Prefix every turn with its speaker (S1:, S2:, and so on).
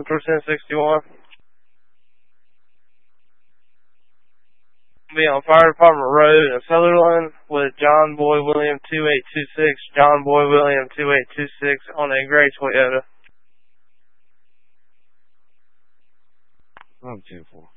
S1: for 1061. Be on Fire Department Road in Sutherland with John Boy William 2826. John Boy William 2826 on a gray Toyota.
S2: I'm 10-4.